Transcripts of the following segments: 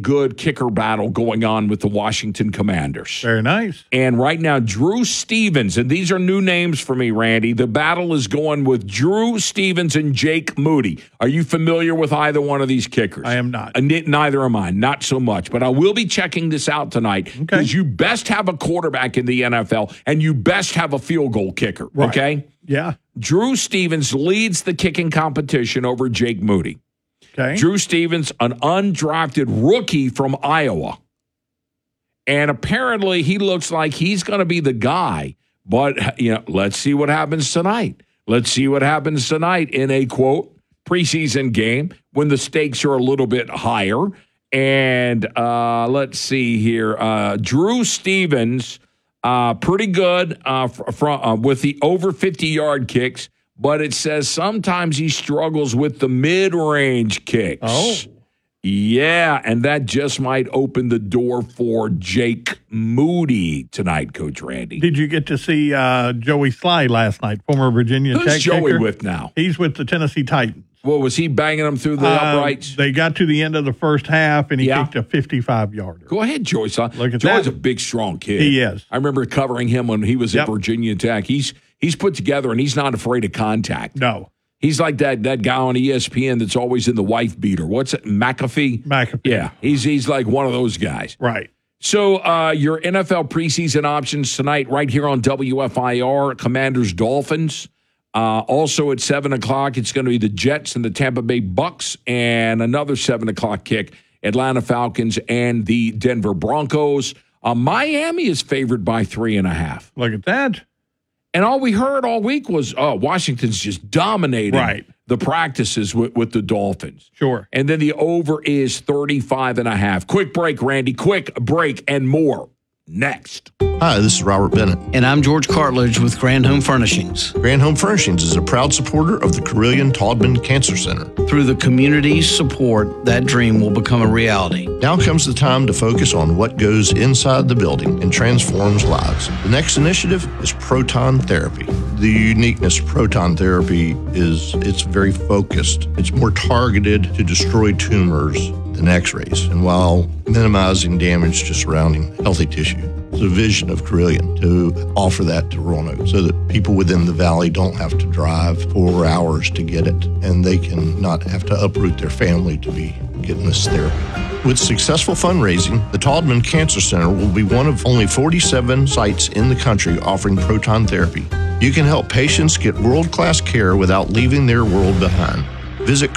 good kicker battle going on with the Washington Commanders. Very nice. And right now, Drew Stevens, and these are new names for me, Randy. The battle is going with Drew Stevens and Jake Moody. Are you familiar with either one of these kickers? I am not. Neither am I, not so much. But I will be checking this out tonight because you best have a quarterback in the NFL and you best have a field goal kicker, okay? Yeah. Drew Stevens leads the kicking competition over Jake Moody. Okay. Drew Stevens, an undrafted rookie from Iowa. And apparently he looks like he's going to be the guy. But, let's see what happens tonight. Let's see what happens tonight in a, quote, preseason game when the stakes are a little bit higher. And let's see here. Drew Stevens, pretty good with the over 50-yard kicks. But it says sometimes he struggles with the mid-range kicks. Oh. Yeah, and that just might open the door for Jake Moody tonight, Coach Randy. Did you get to see Joey Sly last night, former Virginia Tech Who's Joey kicker? with now? He's with the Tennessee Titans. Well, was he banging them through the uprights? They got to the end of the first half, and he kicked a 55-yarder. Go ahead, Joey. Look at Joey's that. a big, strong kid. He is. I remember covering him when he was at Virginia Tech. He's put together, and he's not afraid of contact. No. He's like that guy on ESPN that's always in the wife beater. What's it, McAfee? McAfee. Yeah, he's like one of those guys. Right. So your NFL preseason options tonight right here on WFIR, Commanders-Dolphins. Also at 7 o'clock, it's going to be the Jets and the Tampa Bay Bucks, and another 7 o'clock kick, Atlanta Falcons and the Denver Broncos. Miami is favored by 3.5. Look at that. And all we heard all week was, Washington's just dominating the practices with the Dolphins. Sure. And then the over is 35.5. Quick break, Randy. Quick break and more next. Hi, this is Robert Bennett. And I'm George Cartledge with Grand Home Furnishings. Grand Home Furnishings is a proud supporter of the Carilion Taubman Cancer Center. Through the community's support, that dream will become a reality. Now comes the time to focus on what goes inside the building and transforms lives. The next initiative is proton therapy. The uniqueness of proton therapy is it's very focused. It's more targeted to destroy tumors than X-rays, and while minimizing damage to surrounding healthy tissue. It's a vision of Carilion to offer that to Roanoke so that people within the valley don't have to drive 4 hours to get it, and they can not have to uproot their family to be getting this therapy. With successful fundraising, the Taubman Cancer Center will be one of only 47 sites in the country offering proton therapy. You can help patients get world-class care without leaving their world behind. Visit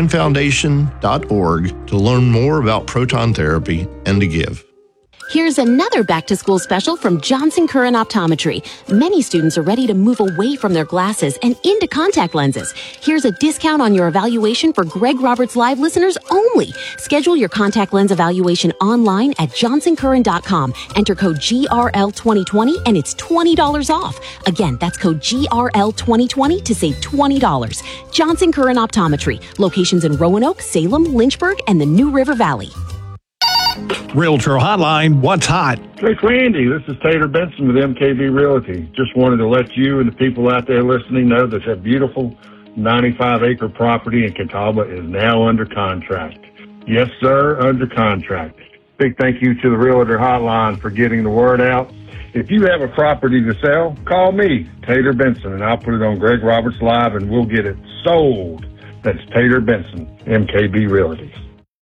CarilionFoundation.org to learn more about proton therapy and to give. Here's another back-to-school special from Johnson Curran Optometry. Many students are ready to move away from their glasses and into contact lenses. Here's a discount on your evaluation for Greg Roberts Live listeners only. Schedule your contact lens evaluation online at JohnsonCurran.com. Enter code GRL2020 and it's $20 off. Again, that's code GRL2020 to save $20. Johnson Curran Optometry. Locations in Roanoke, Salem, Lynchburg, and the New River Valley. Realtor Hotline, what's hot? Hey, Randy, this is Tater Benson with MKB Realty. Just wanted to let you and the people out there listening know that beautiful 95-acre property in Catawba is now under contract. Yes, sir, under contract. Big thank you to the Realtor Hotline for getting the word out. If you have a property to sell, call me, Tater Benson, and I'll put it on Greg Roberts Live, and we'll get it sold. That's Tater Benson, MKB Realty.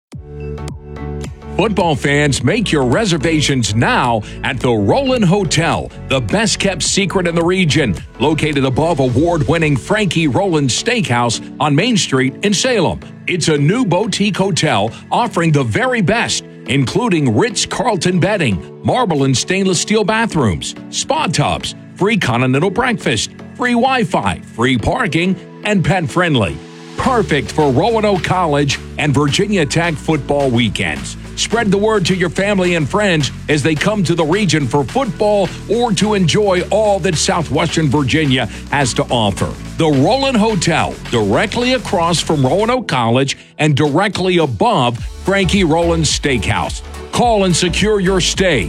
Football fans, make your reservations now at the Roland Hotel, the best-kept secret in the region, located above award-winning Frankie Roland Steakhouse on Main Street in Salem. It's a new boutique hotel offering the very best, including Ritz-Carlton bedding, marble and stainless steel bathrooms, spa tubs, free continental breakfast, free Wi-Fi, free parking, and pet-friendly. Perfect for Roanoke College and Virginia Tech football weekends. Spread the word to your family and friends as they come to the region for football or to enjoy all that Southwestern Virginia has to offer. The Roland Hotel, directly across from Roanoke College and directly above Frankie Roland Steakhouse. Call and secure your stay.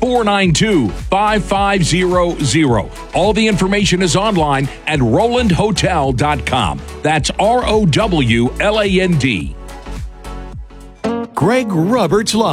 492-5500. All the information is online at RolandHotel.com. That's ROWLAND. Greg Roberts Live.